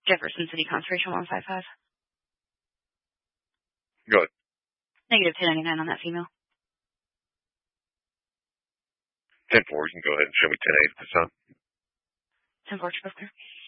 Jefferson City Concentration 155. Go ahead. Negative 1099 on that female. 10-4, you can go ahead and show me 10-8 at this time. 10-4, both clear.